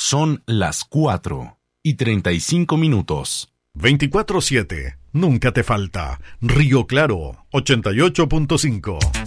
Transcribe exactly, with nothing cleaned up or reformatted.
Son las cuatro y treinta y cinco minutos. veinticuatro siete, nunca te falta. Río Claro, ochenta y ocho punto cinco.